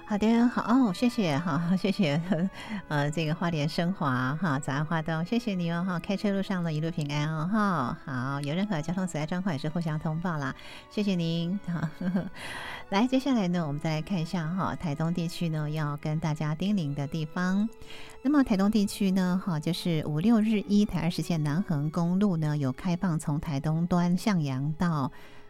好的，好哦，谢谢，好，谢谢，这个花莲升华哈，早安花东，谢谢你哦哈，开车路上呢一路平安哦哈，好，有任何交通阻碍状况也是互相通报啦，谢谢您，好，来，接下来呢，我们再来看一下哈，台东地区呢要跟大家叮咛的地方，那么台东地区呢，哈，就是5、6日台20线南横公路呢有开放从台东端向阳到